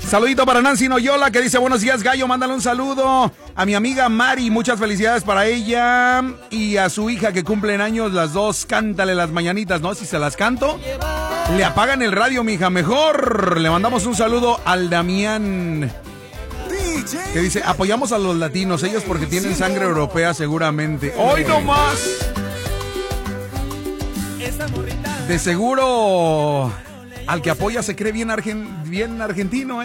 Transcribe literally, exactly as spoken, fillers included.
Saludito para Nancy Noyola, que dice: buenos días, gallo, mándale un saludo a mi amiga Mari, muchas felicidades para ella y a su hija que cumplen años las dos. Cántale las mañanitas, ¿no? Si se las canto, le apagan el radio, mija, mejor. Le mandamos un saludo al Damián, que dice: apoyamos a los latinos, ellos porque tienen sangre europea seguramente. ¡Hoy no más! De seguro al que apoya se cree bien, argen, bien argentino, ¿eh?